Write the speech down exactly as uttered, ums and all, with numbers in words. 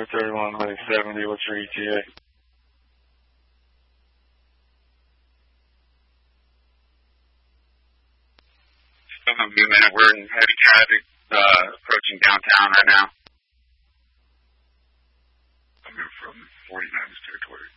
Tower thirty-one Highway seventy, what's your E T A? Still no movement. We're in heavy traffic, uh, approaching downtown right now. Coming from forty-ninth territory.